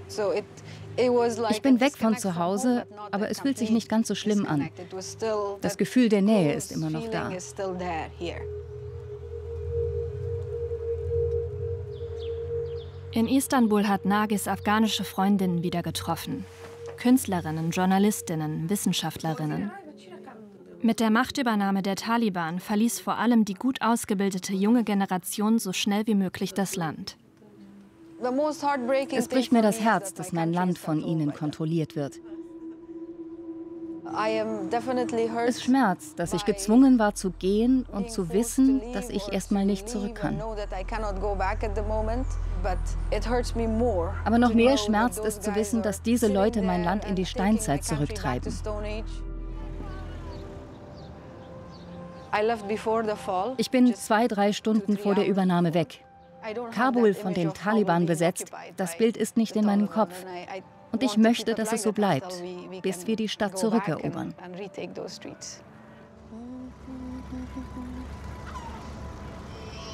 Ich bin weg von zu Hause, aber es fühlt sich nicht ganz so schlimm an. Das Gefühl der Nähe ist immer noch da. In Istanbul hat Nargis afghanische Freundinnen wieder getroffen. Künstlerinnen, Journalistinnen, Wissenschaftlerinnen. Mit der Machtübernahme der Taliban verließ vor allem die gut ausgebildete junge Generation so schnell wie möglich das Land. Es bricht mir das Herz, dass mein Land von ihnen kontrolliert wird. Es schmerzt, dass ich gezwungen war zu gehen und zu wissen, dass ich erstmal nicht zurück kann. Aber noch mehr schmerzt es zu wissen, dass diese Leute mein Land in die Steinzeit zurücktreiben. Ich bin 2-3 Stunden vor der Übernahme weg. Kabul von den Taliban besetzt, das Bild ist nicht in meinem Kopf. Und ich möchte, dass es so bleibt, bis wir die Stadt zurückerobern.